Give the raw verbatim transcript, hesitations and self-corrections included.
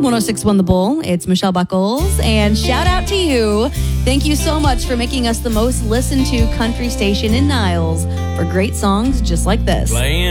one oh six point one The Bull. It's Michelle Buckles. And shout out to you. Thank you so much for making us the most listened to country station in Niles for great songs just like this. Playing